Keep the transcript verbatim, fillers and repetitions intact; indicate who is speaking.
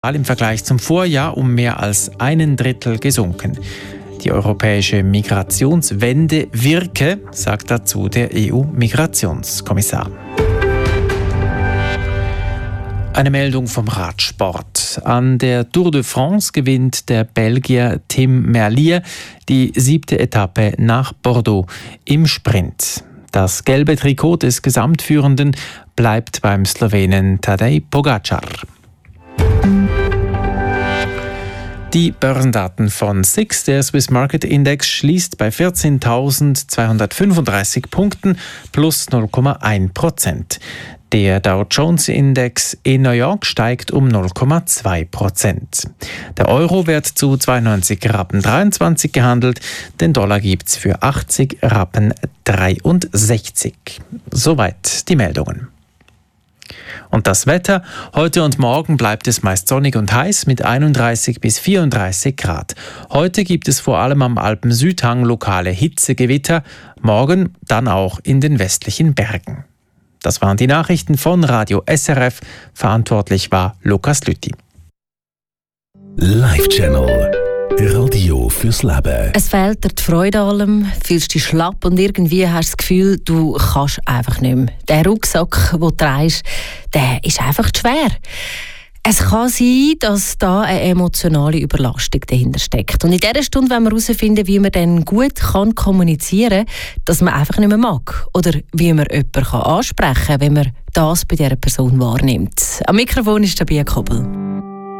Speaker 1: im Vergleich zum Vorjahr um mehr als einen Drittel gesunken. Die europäische Migrationswende wirke, sagt dazu der E U-Migrationskommissar. Eine Meldung vom Radsport. An der Tour de France gewinnt der Belgier Tim Merlier die siebte Etappe nach Bordeaux im Sprint. Das gelbe Trikot des Gesamtführenden bleibt beim Slowenen Tadej Pogačar. Die Börsendaten von S I X, der Swiss Market Index, schließt bei vierzehntausendzweihundertfünfunddreißig Punkten plus null Komma eins Prozent. Der Dow Jones Index in New York steigt um null Komma zwei Prozent. Der Euro wird zu zweiundneunzig Rappen dreiundzwanzig gehandelt, den Dollar gibt's für achtzig Rappen dreiundsechzig. Soweit die Meldungen. Und das Wetter: Heute und morgen bleibt es meist sonnig und heiß mit einunddreißig bis vierunddreißig Grad. Heute gibt es vor allem am Alpen-Südhang lokale Hitzegewitter, morgen dann auch in den westlichen Bergen. Das waren die Nachrichten von Radio S R F. Verantwortlich war Lukas Lüthi.
Speaker 2: Live Channel. Radio fürs Leben.
Speaker 3: Es fehlt dir die Freude an allem, fühlst dich schlapp und irgendwie hast du das Gefühl, du kannst einfach nicht mehr. Der Rucksack, den du trägst, der ist einfach schwer. Es kann sein, dass da eine emotionale Überlastung dahinter steckt. Und in dieser Stunde wollen wir herausfinden, wie man dann gut kann kommunizieren kann, dass man einfach nicht mehr mag. Oder wie man jemanden ansprechen kann, wenn man das bei dieser Person wahrnimmt. Am Mikrofon ist Tabia Koppel.